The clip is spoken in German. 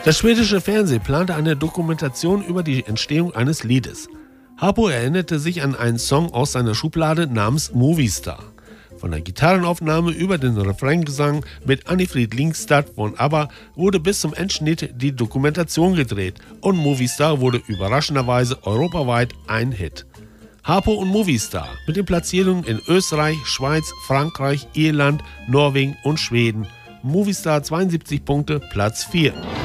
Das schwedische Fernsehen plante eine Dokumentation über die Entstehung eines Liedes. Harpo erinnerte sich an einen Song aus seiner Schublade namens Movie Star. Von der Gitarrenaufnahme über den Refraingesang mit Annifried Lyngstad von ABBA wurde bis zum Endschnitt die Dokumentation gedreht und Movie Star wurde überraschenderweise europaweit ein Hit. Harpo und Movie Star mit den Platzierungen in Österreich, Schweiz, Frankreich, Irland, Norwegen und Schweden. Movie Star 72 Punkte, Platz 4.